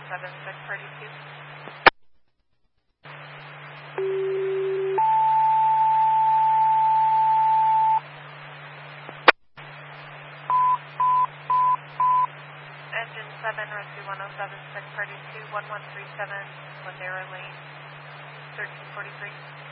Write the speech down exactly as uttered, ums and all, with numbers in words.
seven six, ready two. Engine seven, rescue one oh seven six, ready two, one one three seven, Ladera Lane, thirteen forty-three.